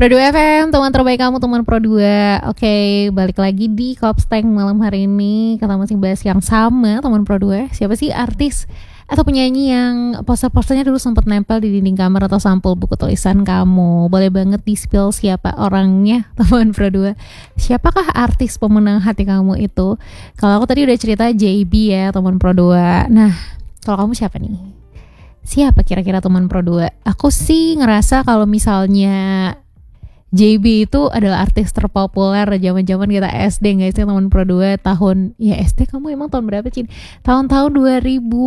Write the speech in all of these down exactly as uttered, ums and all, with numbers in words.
Pro dua F M, teman terbaik kamu, teman Pro dua. Oke, balik lagi di Kopsteng malam hari ini. Kita masih bahas yang sama, teman Pro dua. Siapa sih artis atau penyanyi yang poster-posternya dulu sempat nempel di dinding kamar atau sampul buku tulisan kamu? Boleh banget di-spill siapa orangnya, teman Pro dua. Siapakah artis pemenang hati kamu itu? Kalau aku tadi udah cerita J B ya, teman Pro dua. Nah, kalau kamu siapa nih? Siapa kira-kira teman Pro dua? Aku sih ngerasa kalau misalnya J B itu adalah artis terpopuler zaman-zaman kita S D, guys, teman Pro dua. Tahun, ya S D kamu emang tahun berapa, Cin? Tahun-tahun dua ribu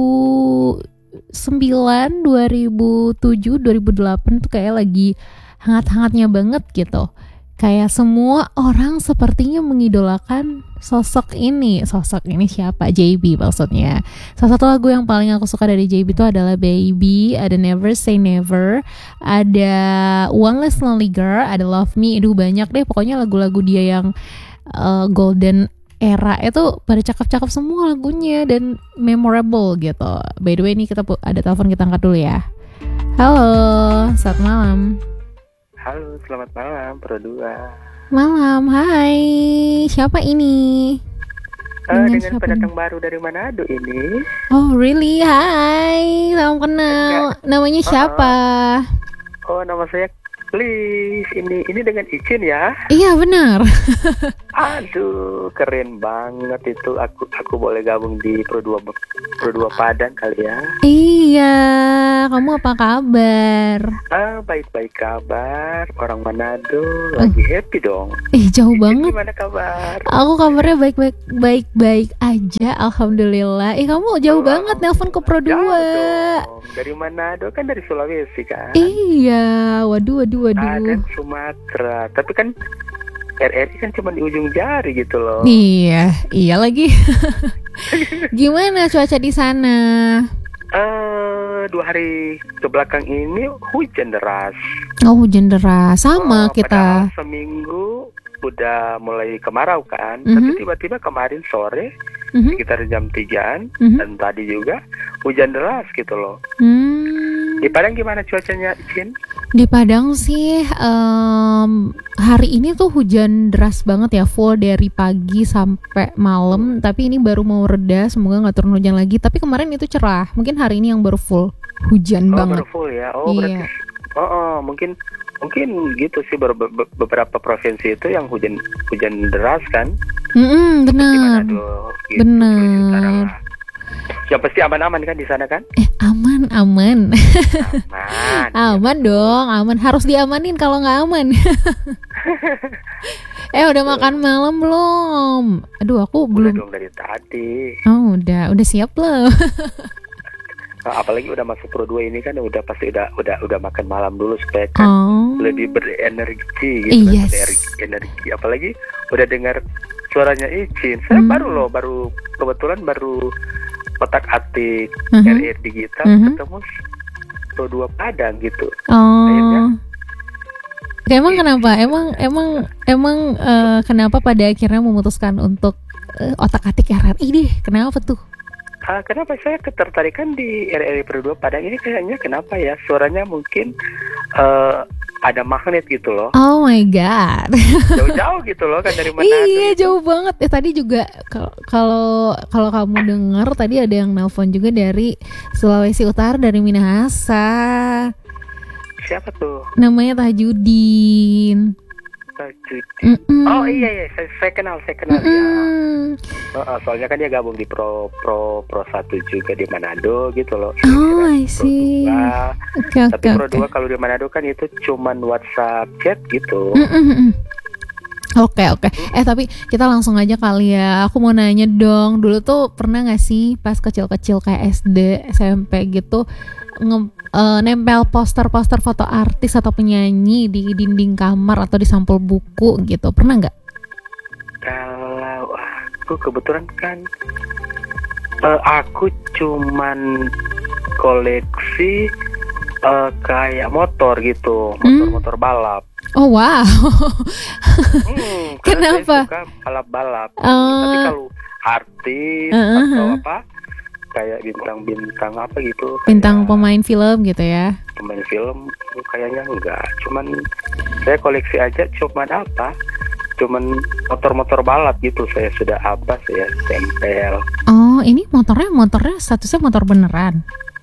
sembilan, dua ribu tujuh, dua ribu delapan tuh kayak lagi hangat-hangatnya banget gitu. Kayak semua orang sepertinya mengidolakan sosok ini. Sosok ini siapa? J B maksudnya. Salah satu lagu yang paling aku suka dari J B itu adalah Baby, ada Never Say Never, ada One Less Lonely Girl, ada Love Me. Aduh banyak deh pokoknya lagu-lagu dia yang uh, golden era itu pada cakep-cakep semua lagunya dan memorable gitu. By the way, ini kita ada telepon, kita angkat dulu ya. Halo, selamat malam. Halo, selamat malam, Pro dua. Malam, hai. Siapa ini? Uh, dengan dengan pendatang baru dari Manado ini. Oh, really? Hai, salam kenal. Enggak. Namanya siapa? Oh, nama saya Please. Ini ini dengan izin ya? Iya, benar. Aduh, keren banget itu. Aku aku boleh gabung di Pro dua Pro dua Padang kali ya. Iya, kamu apa kabar? Ah, baik-baik kabar. Orang Manado lagi uh. happy dong. Eh, jauh Izin, banget. Gimana kabar? Aku kabarnya baik-baik baik-baik aja, alhamdulillah. Eh, kamu jauh oh, banget nelpon ke Pro dua. Dari Manado kan, dari Sulawesi kan? Iya, waduh waduh waduh. Ada Sumatera. Tapi kan R R I kan cuma di ujung jari gitu loh. Iya, iya lagi. Gimana cuaca di sana? Uh, dua hari ke belakang ini hujan deras. Oh, hujan deras. Sama oh, kita. Seminggu udah mulai kemarau kan. Mm-hmm. Tapi tiba-tiba kemarin sore mm-hmm. sekitar jam tigaan mm-hmm. dan tadi juga hujan deras gitu loh. Hmm. Di Padang gimana cuacanya, Cin? Di Padang sih um, hari ini tuh hujan deras banget ya, full dari pagi sampai malam. Tapi ini baru mau reda, semoga nggak turun hujan lagi. Tapi kemarin itu cerah, mungkin hari ini yang baru full hujan oh, banget. Baru full ya, oh iya. Berarti, oh, oh mungkin mungkin gitu sih ber- be- beberapa provinsi itu yang hujan hujan deras kan? Mm-mm, benar, Manado, gitu, benar. Ya pasti aman-aman kan di sana kan? Eh aman aman. Aman. Aman dong, aman. Harus diamanin kalau nggak aman. Eh udah makan malam belum? Aduh aku udah belum. Dong dari tadi. Oh udah, udah siap loh. Apalagi udah masuk Pro dua ini kan udah pasti udah udah udah makan malam dulu supaya kan oh. lebih berenergi gitu. Yes. Energi, energi. Apalagi udah dengar suaranya Icin. Saya hmm. baru loh, baru kebetulan baru otak atik uh-huh. R R digital uh-huh. ketemu Pro dua Padang gitu. Oh. Akhirnya, emang gitu. Kenapa? Emang emang emang uh, kenapa pada akhirnya memutuskan untuk uh, otak atik R R I deh? Kenapa tuh? Uh, kenapa saya ketertarikan di R R I Pro dua Padang ini kayaknya kenapa ya? Suaranya mungkin uh, ada magnet gitu loh. Oh my god. Jauh-jauh gitu loh kan dari Manado. Iya gitu. Jauh banget. Eh tadi juga kalau kalau kamu dengar tadi ada yang nelpon juga dari Sulawesi Utara, dari Minahasa. Siapa tuh? Namanya Tajudin. Tajudin. Oh iya iya saya, saya kenal saya kenal ya. Oh, oh, soalnya kan dia gabung di Pro Pro Pro satu juga di Manado gitu loh. Oh I see. Okay, Tapi okay, Pro dua okay. kalau di Manado kan itu cuman WhatsApp chat gitu. Oke okay, oke. Okay. Eh tapi kita langsung aja kali ya. Aku mau nanya dong. Dulu tuh pernah nggak sih pas kecil-kecil kayak S D, S M P gitu nge- uh, nempel poster-poster foto artis atau penyanyi di dinding kamar atau di sampul buku gitu? Pernah nggak? Kalau aku kebetulan kan uh, aku cuman koleksi uh, kayak motor gitu, motor-motor hmm? balap. Oh wow. hmm, Kenapa? Saya suka balap-balap. Uh, Tapi kalau artis uh-huh. atau apa kayak bintang-bintang apa gitu, bintang kayak, pemain film gitu ya. pemain film kayaknya enggak. Cuman saya koleksi aja cuman apa? Cuman motor-motor balap gitu saya sudah apa saya tempel. Oh, ini motornya motornya statusnya motor beneran?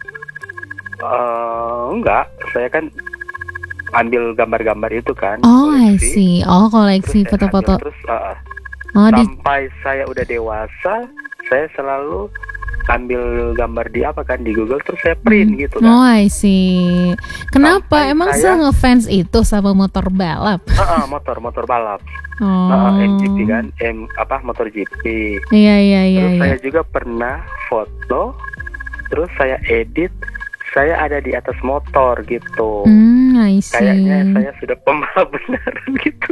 Uh, enggak, saya kan ambil gambar-gambar itu kan. Oh, koleksi. I see. Oh, koleksi foto-foto. Terus uh, oh, sampai di... saya udah dewasa, saya selalu ambil gambar di apa kan di Google terus saya print hmm. gitu kan. Oh, I see. Kenapa? Sampai Emang saya ngefans itu sama motor balap? Uh, uh, motor motor balap. Oh. Uh, M G P kan, M apa motor G P. Iya iya iya. Terus iya. saya juga pernah foto, terus saya edit, saya ada di atas motor gitu. Hmm, I see. Kayaknya saya sudah pembalap beneran gitu.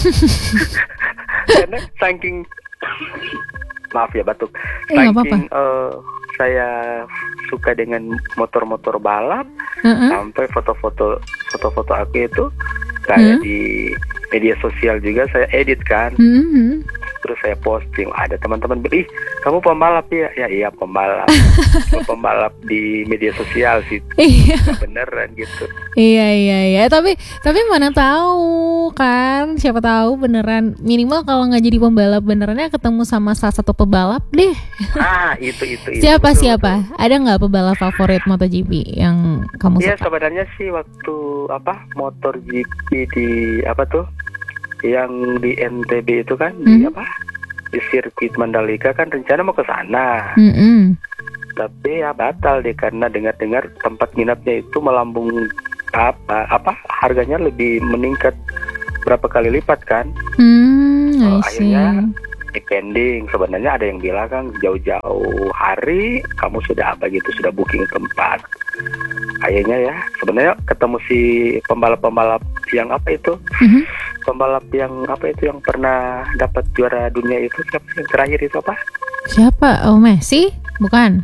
Karena saking maaf ya batuk. Eh, saking uh, saya suka dengan motor-motor balap, uh-uh. sampai foto-foto foto-foto aku itu kayak uh-huh. di media sosial juga saya edit kan. Uh-huh. Terus saya posting, ada teman-teman ih kamu pembalap ya? Ya iya pembalap. Pembalap di media sosial sih. Iya. Beneran gitu. Iya iya iya. Tapi tapi mana tahu kan? Siapa tahu beneran. Minimal kalau nggak jadi pembalap benerannya ketemu sama salah satu pebalap deh. Ah itu itu. itu siapa betul, siapa? Betul. Ada nggak pebalap favorit MotoGP yang kamu suka? Iya sebenarnya sih waktu apa motor G P di apa tuh? Yang di N T B itu kan hmm? di apa di sirkuit Mandalika kan rencana mau ke sana, hmm. tapi ya batal deh karena dengar-dengar tempat nginapnya itu melambung apa apa harganya lebih meningkat berapa kali lipat kan. Hmm, oh, akhirnya pending. Sebenarnya ada yang bilang kan jauh-jauh hari kamu sudah apa gitu sudah booking tempat. Akhirnya ya sebenarnya ketemu si pembalap-pembalap yang apa itu mm-hmm. pembalap yang apa itu yang pernah dapat juara dunia itu siapa yang terakhir itu apa? Siapa? Oh Messi? Bukan?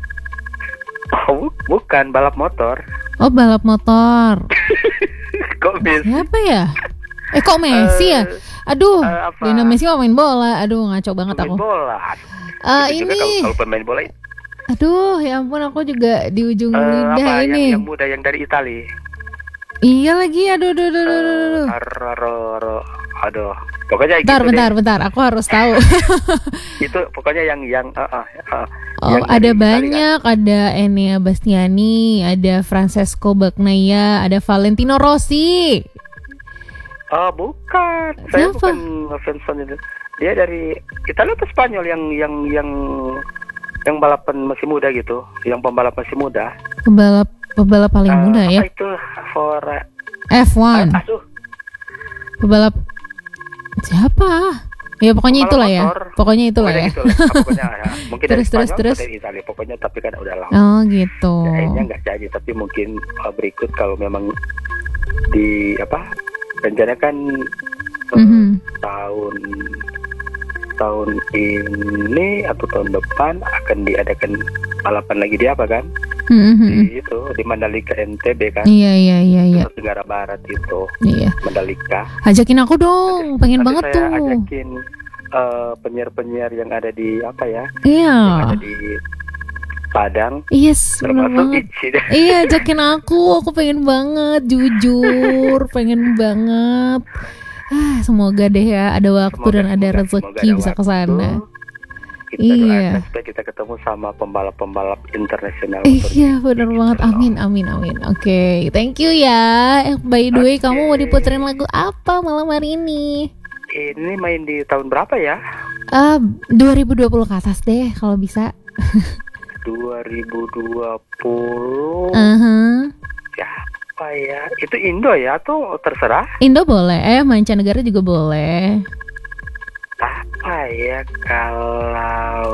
Oh bukan balap motor. Oh balap motor. Kok Messi? Siapa ya? Eh kok Messi uh, ya? Aduh, uh, Lionel Messi mau main bola. Aduh ngaco banget main aku. Bola. Uh, itu ini. juga kalau, kalau pemain bola itu. Aduh, ya ampun aku juga di ujung uh, lidah apa, ini. Yang, yang muda yang dari Itali. Iya lagi, aduh, aduh, aduh, aduh, aduh. Uh, aduh, pokoknya bentar, gitu bentar, deh. bentar, aku harus tahu. Itu pokoknya yang yang. Uh, uh, uh, oh, yang ada Itali, banyak, kan? Ada Enea Bastiani, ada Francesco Bagnaia, ada Valentino Rossi. Oh bukan, saya Siapa? bukan ngefans itu. Dia dari Italia atau Spanyol yang yang yang yang balapan masih muda gitu, yang pembalap masih muda. Pembalap pembalap paling uh, muda ya? Apa itu for F satu. Uh, asuh. Pembalap siapa? Ya pokoknya itulah ya. Pokoknya itulah ya. Itulah. Pokoknya ya. Mungkin terus, dari terus, Spanyol terus. atau dari Italia. Pokoknya tapi kan udah lama. Oh gitu. Kayaknya nggak jadi, tapi mungkin uh, berikut kalau memang di apa? Rencana kan uh, mm-hmm. tahun tahun ini atau tahun depan akan diadakan balapan lagi di apa kan? Mm-hmm. Di itu di Mandalika N T B kan? Iya iya iya iya. Negara Barat itu. Iya. Mandalika. Ajakin aku dong, pengen nanti banget saya tuh. Ajakin uh, penyiar-penyiar yang ada di apa ya? Iya. Yang ada di Padang. Yes, benar banget. Iya, ajakin aku, aku pengen banget, jujur, pengen banget. Ah, semoga deh ya ada waktu semoga, dan ada rezeki bisa ke sana. Kita iya. doakan supaya kita ketemu sama pembalap-pembalap internasional. Iya, benar banget. Amin, amin, amin. Oke, okay. Thank you ya. Eh, by the way, okay. Kamu mau diputerin lagu apa malam hari ini? Ini main di tahun berapa ya? Uh, dua ribu dua puluh ke atas deh kalau bisa. dua ribu dua puluh Uh-huh. Siapa ya? Itu Indo ya atau terserah? Indo boleh, eh mancanegara juga boleh. Apa ya kalau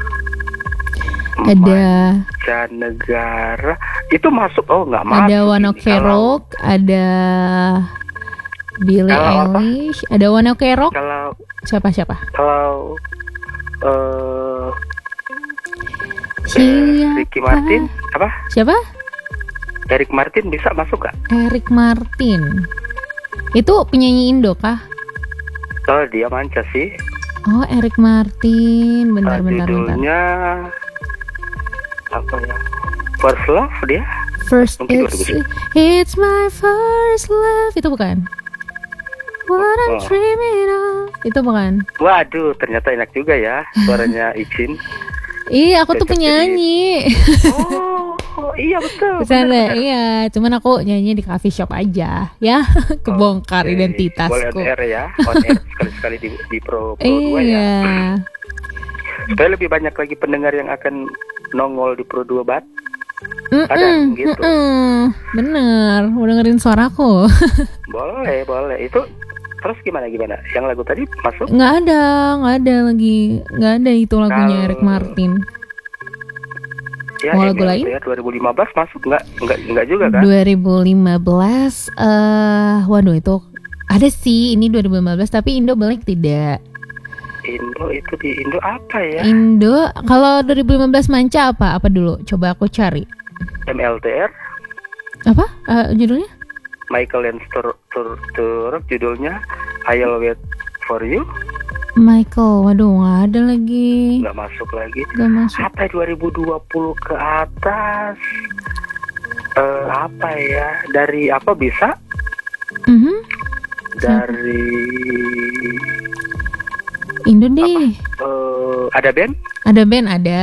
ada mancanegara itu masuk? Oh nggak masuk. Ada One Ok Rock, ada Billie Eilish, ada One Ok Rock. Kalau siapa siapa? Kalau uh, Siapa? Ricky Martin apa? Siapa? Eric Martin bisa masuk gak? Eric Martin itu penyanyi Indo kah? Oh dia manca sih. Oh Eric Martin, bentar uh, bentar bentar. Judulnya apa ya? First Love dia? First Mungkin it's, it's my first love. Itu bukan? What I'm Oh. dreaming of. Itu bukan? Waduh, ternyata enak juga ya suaranya Icin. Iya, aku tuh Cocok penyanyi. Oh, oh, iya betul. Bercanda, benar, benar. iya. Cuman aku nyanyi di coffee shop aja, ya. Kebongkar Oke, identitasku. Boleh on air ya, on air sekali-sekali di, di Pro, Pro dua ya. Iya. Supaya lebih banyak lagi pendengar yang akan nongol di Pro dua Bat. Ada Mm-mm, gitu. mm-mm. Bener, mau dengerin suaraku. Boleh, boleh. Itu terus gimana gimana? Yang lagu tadi masuk? Nggak ada, nggak ada lagi, nggak ada itu lagunya Kalau- Eric Martin. Ya, Mau lagu M L T lain? R dua ribu lima belas masuk nggak? Nggak nggak juga kan? dua ribu lima belas, eh, waduh itu ada sih, ini dua ribu lima belas tapi Indo Black tidak. Indo itu di Indo apa ya? Indo, kalau dua ribu lima belas manca apa? Apa dulu? Coba aku cari. M L T R, Apa eh, judulnya? Michael Learns to, to, to Rock, judulnya I'll Wait for You. Michael, waduh nggak ada lagi, Nggak masuk lagi. nggak masuk. Apa ya, dua ribu dua puluh ke atas? Eh, apa ya? Dari apa bisa? Mhm. Dari Indo deh. eh, ada band? Ada band, ada.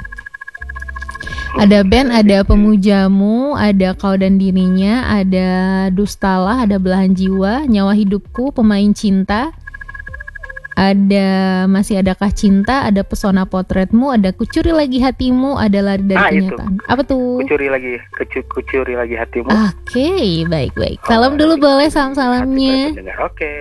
Ada band, ada Pemujamu, ada Kau dan Dirinya, ada Dustalah, ada Belahan Jiwa, Nyawa Hidupku, Pemain Cinta, ada Masih Adakah Cinta, ada Pesona Potretmu, ada Kucuri Lagi Hatimu, ada Lari Dari Ah, itu. Kenyataan. Apa tuh? Kucuri lagi, kucu, kucuri lagi hatimu. Oke, baik-baik. Salam dulu boleh, salam-salamnya. Hati para pendengar. Oke.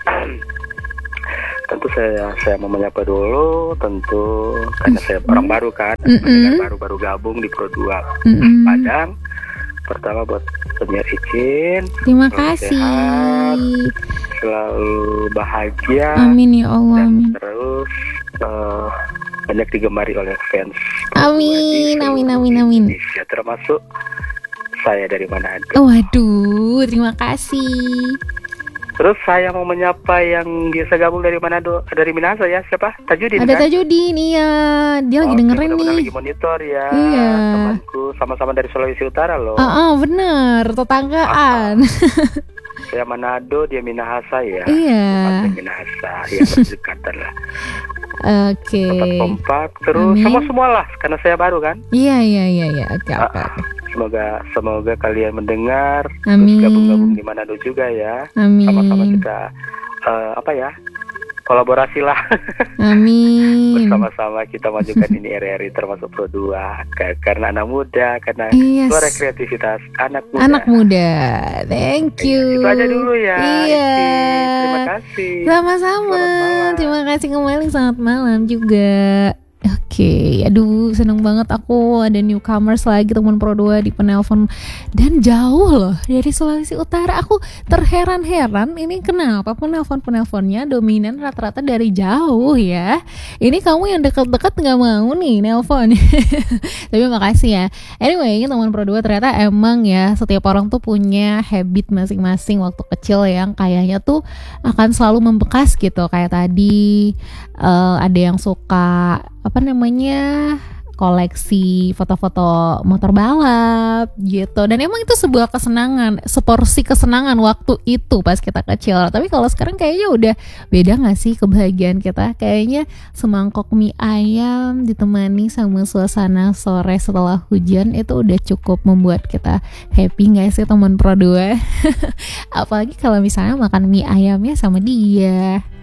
Tentu saya saya mau menyapa dulu, tentu karena saya orang baru kan, Mm-mm. pendengar baru-baru gabung di Pro dua Mm-mm. Padang. Pertama buat penyiar Icin, Terima Selalu kasih. sehat. selalu bahagia Amin ya Allah, dan amin. terus eh, banyak digemari oleh fans Pro dua Amin, di seluruh amin, amin, amin. Indonesia, termasuk saya dari Manado. Waduh, terima kasih. Terus saya mau menyapa yang biasa gabung dari Manado, dari Minahasa ya, siapa? Tajudin Ada kan? Tajudin, iya. Dia lagi Oke, dengerin mudah-mudahan nih. lagi monitor ya. Iya. Temanku sama-sama dari Sulawesi Utara loh. Ah, ah, bener, tetanggaan. Saya Manado, dia Minahasa ya. Iya. Tempatnya Minahasa, ya berdekatan lah. Oke. Tetap kompak, terus Amin. semua-semua lah, karena saya baru kan. Iya, iya, iya, iya. Oke, Ah, oke. ah. Semoga semoga kalian mendengar, Amin. terus gabung-gabung di Manado juga ya. Amin. Sama-sama kita eh, apa ya? Kolaborasi lah. Amin. Bersama-sama kita majukan ini R R I termasuk Pro dua Ka- karena anak muda, karena Yes. suara kreativitas anak muda. Anak muda. Thank you. Itu aja dulu ya. Iya. Isi. Terima kasih. Sama-sama. Selamat malam. Terima kasih kembali, selamat malam juga. Oke, aduh seneng banget aku ada newcomers lagi teman Pro dua di penelpon dan jauh loh dari Sulawesi Utara. Aku terheran-heran ini kenapa penelpon-penelponnya dominan rata-rata dari jauh ya. Ini kamu yang deket-deket nggak mau nih nelpon. Tapi makasih ya. Anyway, teman Pro dua ternyata emang ya setiap orang tuh punya habit masing-masing waktu kecil yang kayaknya tuh akan selalu membekas gitu. Kayak tadi eh, ada yang suka apa namanya koleksi foto-foto motor balap gitu, dan emang itu sebuah kesenangan, seporsi kesenangan waktu itu pas kita kecil. Tapi kalau sekarang kayaknya udah beda gak sih kebahagiaan kita? Kayaknya semangkok mie ayam ditemani sama suasana sore setelah hujan itu udah cukup membuat kita happy gak sih teman Pro dua? Apalagi kalau misalnya makan mie ayamnya sama dia.